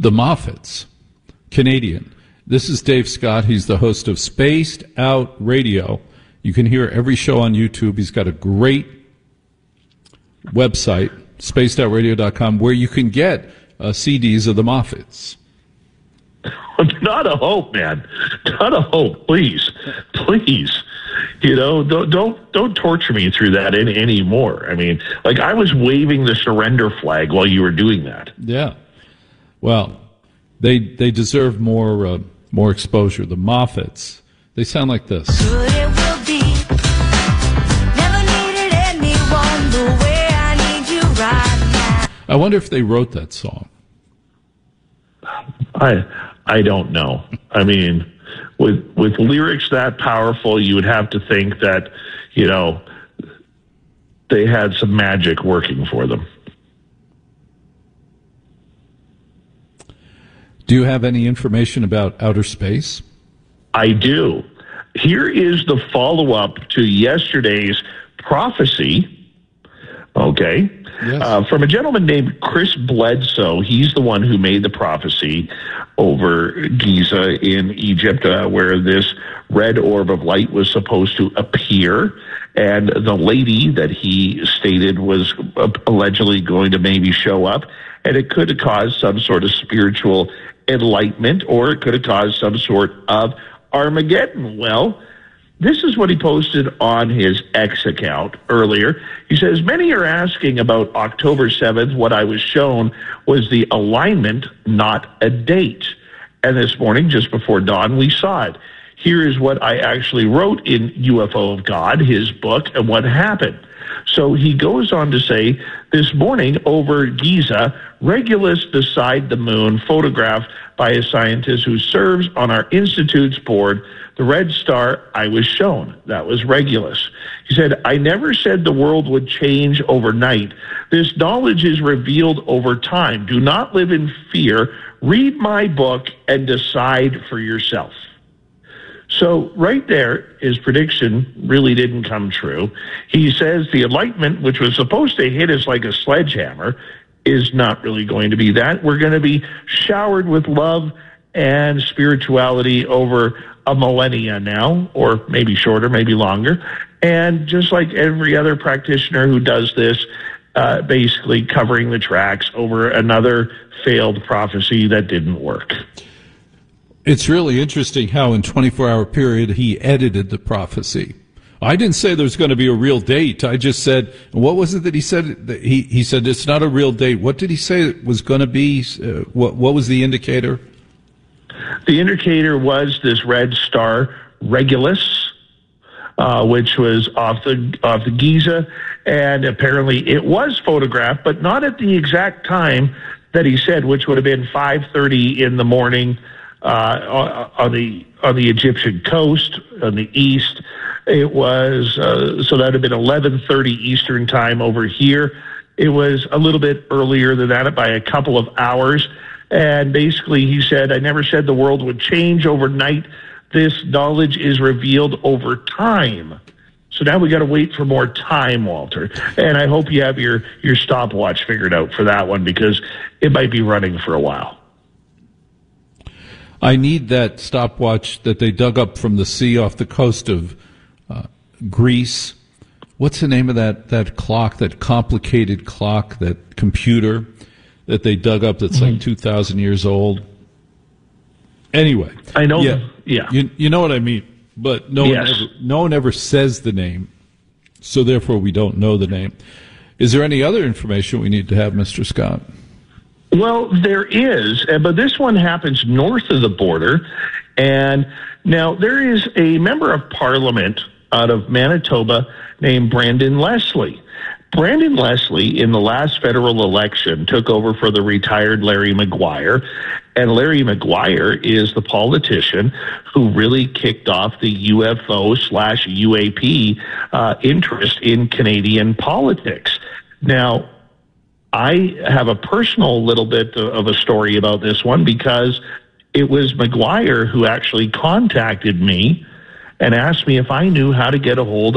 The Moffats, Canadian. This is Dave Scott. He's the host of Spaced Out Radio. You can hear every show on YouTube. He's got a great website, spacedoutradio.com, where you can get CDs of the Moffats. Not a hope, man. Not a hope. Please. You know, don't torture me through that anymore. I mean, like, I was waving the surrender flag while you were doing that. Yeah. Well, they deserve more exposure. The Moffats. They sound like this. Good it will be. Never needed anyone the way I need you right now. I wonder if they wrote that song. I don't know. I mean, with lyrics that powerful, you would have to think that, you know, they had some magic working for them. Do you have any information about outer space? I do. Here is the follow-up to yesterday's prophecy, okay, Yes. from a gentleman named Chris Bledsoe. He's the one who made the prophecy over Giza in Egypt, where this red orb of light was supposed to appear. And the lady that he stated was allegedly going to maybe show up, and it could have caused some sort of spiritual enlightenment, or it could have caused some sort of Armageddon. Well, this is what he posted on his X account earlier. He says, many are asking about October 7th. What I was shown was the alignment, not a date. And this morning, just before dawn, we saw it. Here is what I actually wrote in UFO of God, his book, and what happened. So he goes on to say, this morning over Giza, Regulus beside the moon, photographed by a scientist who serves on our institute's board, the red star I was shown. That was Regulus. He said, I never said the world would change overnight. This knowledge is revealed over time. Do not live in fear. Read my book and decide for yourself. So right there, his prediction really didn't come true. He says the enlightenment, which was supposed to hit us like a sledgehammer, is not really going to be that. We're going to be showered with love and spirituality over a millennia now, or maybe shorter, maybe longer. And just like every other practitioner who does this, basically covering the tracks over another failed prophecy that didn't work. It's really interesting how in 24-hour period he edited the prophecy. I didn't say there's going to be a real date. I just said, what was it that he said? He said it's not a real date. What did he say it was going to be? What was the indicator? The indicator was this red star, Regulus, which was off the Giza, and apparently it was photographed, but not at the exact time that he said, which would have been 5:30 in the morning on the Egyptian coast on the east. It was so that would have been 11:30 Eastern time over here. It was a little bit earlier than that by a couple of hours. And basically he said, I never said the world would change overnight. This knowledge is revealed over time. So now we got to wait for more time, Walter. And I hope you have your stopwatch figured out for that one, because it might be running for a while. I need that stopwatch that they dug up from the sea off the coast of Greece. What's the name of that clock, that complicated clock, that computer that they dug up that's like 2,000 years old? Anyway. I know. Yeah. You know what I mean. But no one ever says the name, so therefore we don't know the name. Is there any other information we need to have, Mr. Scott? Well, there is, but this one happens north of the border. And now there is a member of parliament out of Manitoba named Brandon Leslie. Brandon Leslie, in the last federal election, took over for the retired Larry Maguire. And Larry Maguire is the politician who really kicked off the UFO/UAP interest in Canadian politics. Now, I have a personal little bit of a story about this one, because it was Maguire who actually contacted me and asked me if I knew how to get a hold